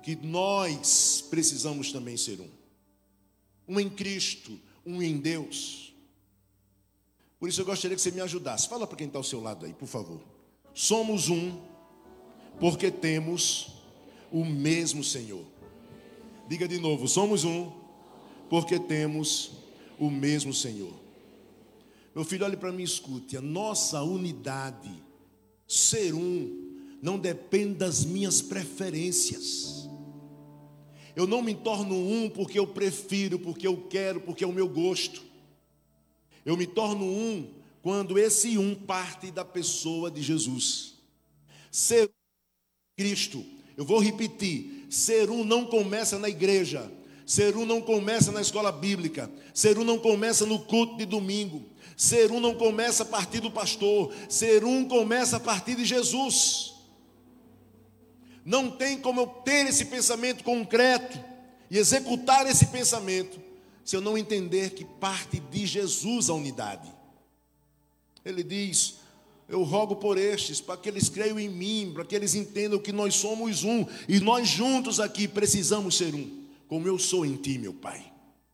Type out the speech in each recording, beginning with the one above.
que nós precisamos também ser um. Um em Cristo, um em Deus. Por isso eu gostaria que você me ajudasse. Fala para quem está ao seu lado aí, por favor. Somos um, porque temos o mesmo Senhor. Diga de novo, somos um, porque temos o mesmo Senhor. Meu filho, olhe para mim e escute. A nossa unidade, ser um, não depende das minhas preferências. Eu não me torno um porque eu prefiro, porque eu quero, porque é o meu gosto. Eu me torno um quando esse um parte da pessoa de Jesus. Ser Cristo, eu vou repetir, ser um não começa na igreja, ser um não começa na escola bíblica, ser um não começa no culto de domingo, ser um não começa a partir do pastor, ser um começa a partir de Jesus. Não tem como eu ter esse pensamento concreto e executar esse pensamento se eu não entender que parte de Jesus a unidade. Ele diz: eu rogo por estes, para que eles creiam em mim, para que eles entendam que nós somos um, e nós juntos aqui precisamos ser um, como eu sou em ti, meu Pai.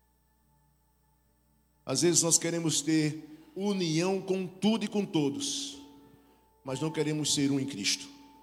Às vezes nós queremos ter união com tudo e com todos, mas não queremos ser um em Cristo.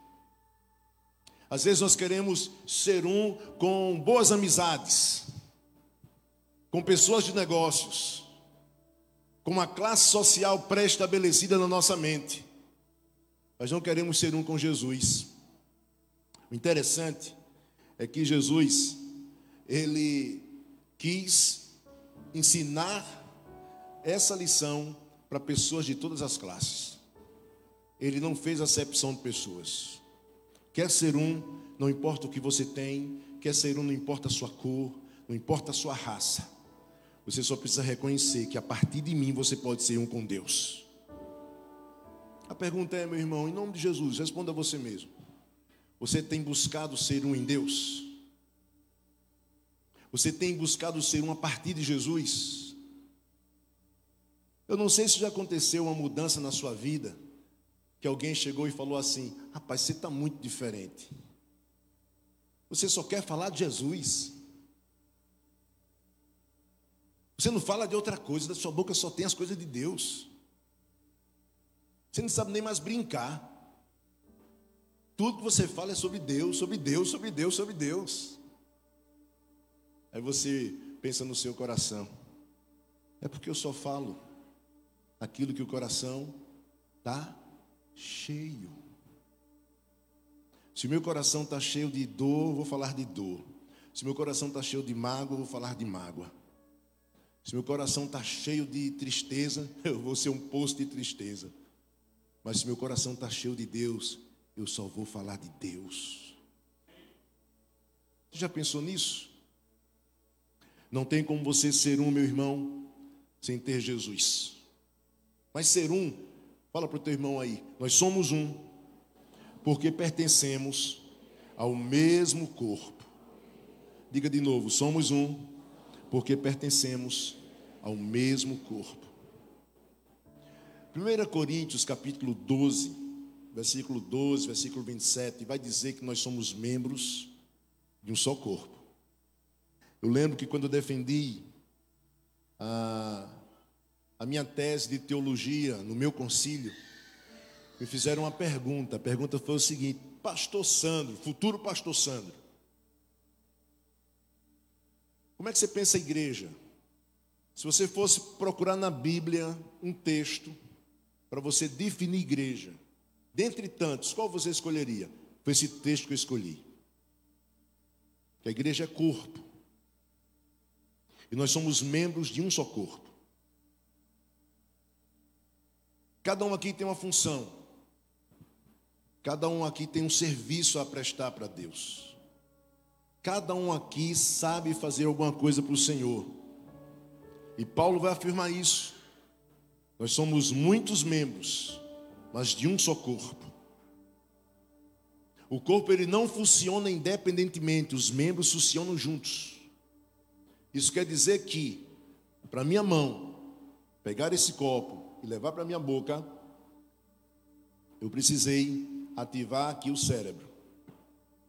Às vezes nós queremos ser um com boas amizades, com pessoas de negócios, com uma classe social pré-estabelecida na nossa mente, mas não queremos ser um com Jesus. O interessante é que Jesus, ele quis ensinar essa lição para pessoas de todas as classes. Ele não fez acepção de pessoas. Quer ser um, não importa o que você tem. Quer ser um, não importa a sua cor, não importa a sua raça. Você só precisa reconhecer que a partir de mim você pode ser um com Deus. A pergunta é, meu irmão, em nome de Jesus, responda a você mesmo. Você tem buscado ser um em Deus? Você tem buscado ser um a partir de Jesus? Eu não sei se já aconteceu uma mudança na sua vida, que alguém chegou e falou assim: rapaz, você está muito diferente. Você só quer falar de Jesus. Você não fala de outra coisa, da sua boca só tem as coisas de Deus. Você não sabe nem mais brincar. Tudo que você fala é sobre Deus, sobre Deus, sobre Deus, sobre Deus. Aí você pensa no seu coração: é porque eu só falo aquilo que o coração está cheio. Se o meu coração está cheio de dor, eu vou falar de dor. Se o meu coração está cheio de mágoa, eu vou falar de mágoa. Se meu coração está cheio de tristeza, eu vou ser um poço de tristeza. Mas se meu coração está cheio de Deus, eu só vou falar de Deus. Você já pensou nisso? Não tem como você ser um, meu irmão, sem ter Jesus. Mas ser um, fala para o teu irmão aí, nós somos um, porque pertencemos ao mesmo corpo. Diga de novo, somos um, porque pertencemos ao mesmo corpo. 1 Coríntios capítulo 12, versículo 12, versículo 27, vai dizer que nós somos membros de um só corpo. Eu lembro que quando eu defendi a minha tese de teologia no meu concílio, me fizeram uma pergunta. A pergunta foi o seguinte: pastor Sandro, futuro pastor Sandro, como é que você pensa a igreja? Se você fosse procurar na Bíblia um texto para você definir igreja, dentre tantos, qual você escolheria? Foi esse texto que eu escolhi. Que a igreja é corpo. E nós somos membros de um só corpo. Cada um aqui tem uma função. Cada um aqui tem um serviço a prestar para Deus. Cada um aqui sabe fazer alguma coisa para o Senhor. E Paulo vai afirmar isso. Nós somos muitos membros, mas de um só corpo. O corpo ele não funciona independentemente, os membros funcionam juntos. Isso quer dizer que, para minha mão pegar esse copo e levar para minha boca, eu precisei ativar aqui o cérebro.